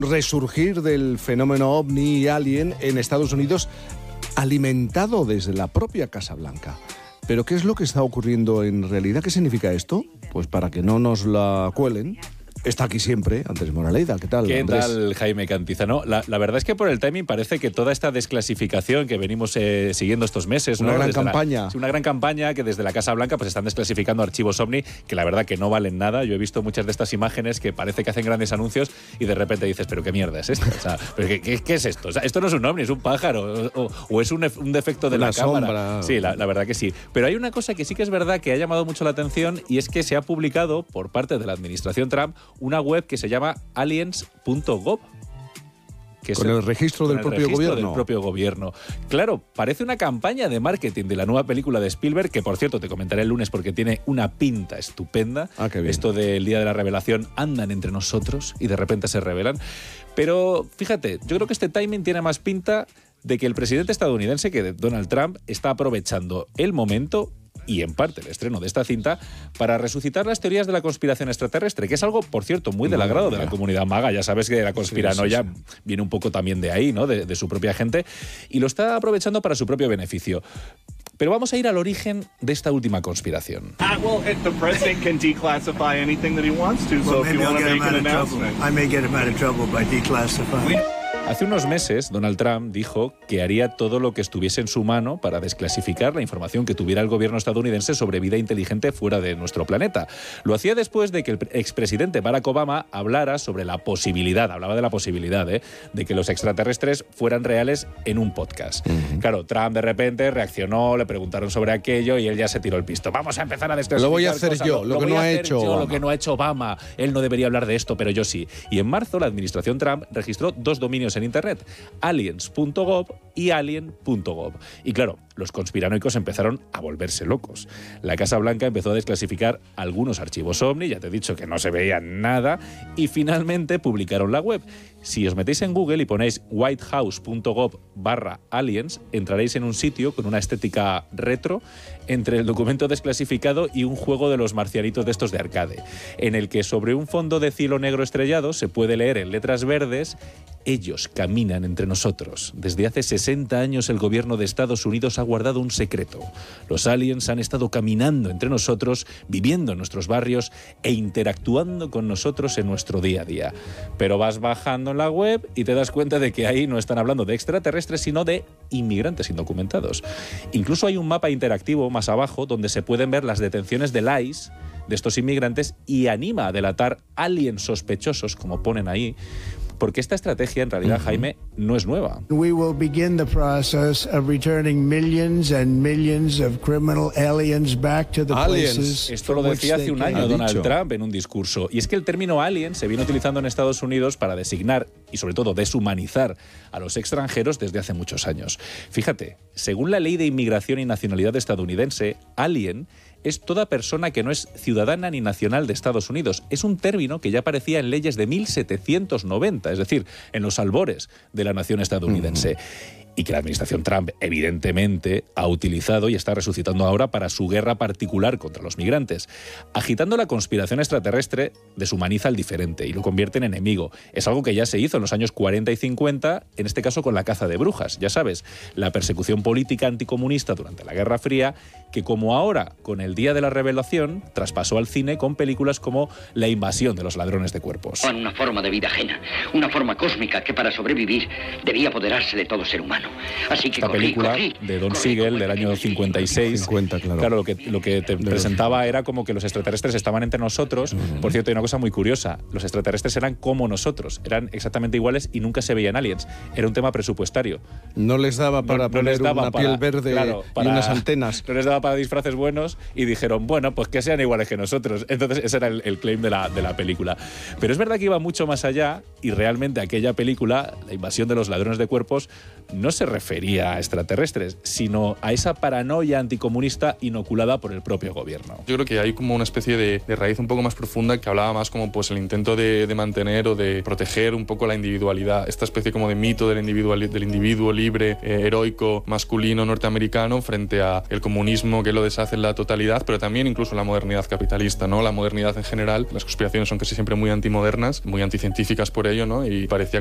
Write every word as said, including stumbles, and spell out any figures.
resurgir del fenómeno ovni y alien en Estados Unidos, alimentado desde la propia Casa Blanca. Pero ¿qué es lo que está ocurriendo en realidad? ¿Qué significa esto? Pues para que no nos la cuelen, está aquí siempre Andrés Moraleida. ¿Qué tal, ¿Qué Andrés? tal, Jaime Cantizano? La, la verdad es que por el timing parece que toda esta desclasificación que venimos eh, siguiendo estos meses... Una ¿no? gran Desde campaña. La, una gran campaña que desde la Casa Blanca pues están desclasificando archivos OVNI que la verdad que no valen nada. Yo he visto muchas de estas imágenes que parece que hacen grandes anuncios y de repente dices, ¿pero qué mierda es esto? O sea, ¿pero qué, qué, qué es esto? O sea, esto no es un OVNI, es un pájaro o, o es un, un defecto de una la sombra. cámara. Sí, la, la verdad que sí. Pero hay una cosa que sí que es verdad que ha llamado mucho la atención y es que se ha publicado por parte de la administración Trump una web que se llama aliens punto gov. Que con es el registro del el propio registro gobierno. del propio gobierno. Claro, parece una campaña de marketing de la nueva película de Spielberg, que por cierto te comentaré el lunes porque tiene una pinta estupenda. Ah, qué bien. Esto del día de la revelación, andan entre nosotros y de repente se revelan. Pero fíjate, yo creo que este timing tiene más pinta de que el presidente estadounidense, que Donald Trump, está aprovechando el momento y en parte el estreno de esta cinta para resucitar las teorías de la conspiración extraterrestre, que es algo, por cierto, muy del agrado de la comunidad maga. Ya sabes que la conspiranoia sí, sí, sí. viene un poco también de ahí, ¿no? De, de su propia gente, y lo está aprovechando para su propio beneficio. Pero vamos a ir al origen de esta última conspiración. Hace unos meses, Donald Trump dijo que haría todo lo que estuviese en su mano para desclasificar la información que tuviera el gobierno estadounidense sobre vida inteligente fuera de nuestro planeta. Lo hacía después de que el expresidente Barack Obama hablara sobre la posibilidad, hablaba de la posibilidad, ¿eh? de que los extraterrestres fueran reales en un podcast. Uh-huh. Claro, Trump de repente reaccionó, le preguntaron sobre aquello y él ya se tiró el pisto. Vamos a empezar a desclasificar. Lo voy a hacer cosas. yo, lo, lo que no ha hecho yo, Obama. Lo que no ha hecho Obama. Él no debería hablar de esto, pero yo sí. Y en marzo la administración Trump registró dos dominios en Internet, aliens punto gov y alien punto gov. Y claro, los conspiranoicos empezaron a volverse locos. La Casa Blanca empezó a desclasificar algunos archivos OVNI, ya te he dicho que no se veía nada, y finalmente publicaron la web. Si os metéis en Google y ponéis whitehouse.gov barra aliens, entraréis en un sitio con una estética retro entre el documento desclasificado y un juego de los marcianitos de estos de arcade, en el que sobre un fondo de cielo negro estrellado se puede leer en letras verdes: ellos caminan entre nosotros. Desde hace sesenta años el gobierno de Estados Unidos ha guardado un secreto. Los aliens han estado caminando entre nosotros, viviendo en nuestros barrios e interactuando con nosotros en nuestro día a día. Pero vas bajando en la web y te das cuenta de que ahí no están hablando de extraterrestres, sino de inmigrantes indocumentados. Incluso hay un mapa interactivo más abajo donde se pueden ver las detenciones del I C E de estos inmigrantes y anima a delatar aliens sospechosos, como ponen ahí, porque esta estrategia, en realidad, uh-huh. Jaime, no es nueva. We will begin the process of returning millions and millions of criminal aliens back to the aliens. places. Esto lo decía hace un año Donald dicho. Trump en un discurso. Y es que el término alien se viene utilizando en Estados Unidos para designar y, sobre todo, deshumanizar a los extranjeros desde hace muchos años. Fíjate, según la Ley de Inmigración y Nacionalidad estadounidense, alien es toda persona que no es ciudadana ni nacional de Estados Unidos. Es un término que ya aparecía en leyes de mil setecientos noventa, es decir, en los albores de la nación estadounidense. Uh-huh. Y que la administración Trump, evidentemente, ha utilizado y está resucitando ahora para su guerra particular contra los migrantes. Agitando la conspiración extraterrestre, deshumaniza al diferente y lo convierte en enemigo. Es algo que ya se hizo en los años cuarenta y cincuenta, en este caso con la caza de brujas. Ya sabes, la persecución política anticomunista durante la Guerra Fría, que como ahora, con el Día de la Revelación, traspasó al cine con películas como La invasión de los ladrones de cuerpos. Una forma de vida ajena, una forma cósmica que para sobrevivir debía apoderarse de todo ser humano. Así que esta corrí, película corrí, de Don corrí, Siegel corrí, del año cincuenta y seis, cincuenta, claro. claro, lo que, lo que te de presentaba los... era como que los extraterrestres estaban entre nosotros. Uh-huh. Por cierto, hay una cosa muy curiosa, los extraterrestres eran como nosotros, eran exactamente iguales y nunca se veían aliens. Era un tema presupuestario. No les daba para no, poner no daba una para, piel verde, claro, para, y unas antenas. No les daba para disfraces buenos y dijeron, bueno, pues que sean iguales que nosotros. Entonces ese era el, el claim de la, de la película. Pero es verdad que iba mucho más allá y realmente aquella película, La invasión de los ladrones de cuerpos, no se refería a extraterrestres, sino a esa paranoia anticomunista inoculada por el propio gobierno. Yo creo que hay como una especie de, de raíz un poco más profunda que hablaba más como pues el intento de, de mantener o de proteger un poco la individualidad, esta especie como de mito del individuo, del individuo libre, eh, heroico, masculino norteamericano frente a el comunismo capitalismo que lo deshace en la totalidad, pero también incluso la modernidad capitalista, ¿no? La modernidad en general, las conspiraciones son casi siempre muy antimodernas, muy anticientíficas por ello, ¿no? Y parecía